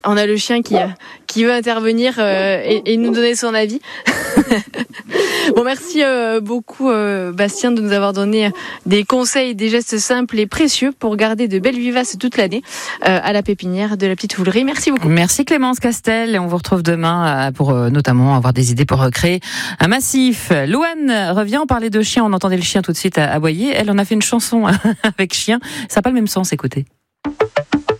On a le chien qui veut intervenir et nous donner son avis. Bon, merci beaucoup Bastien de nous avoir donné des conseils, des gestes simples et précieux pour garder de belles vivaces toute l'année à la pépinière de la Petite Foulerie. Merci beaucoup. Merci Clémence Castel et on vous retrouve demain pour notamment avoir des idées pour recréer un massif. Louane revient, on parlait de chien, on entendait le chien tout de suite aboyer. Elle en a fait une chanson avec chien, ça n'a pas le même sens, écoutez.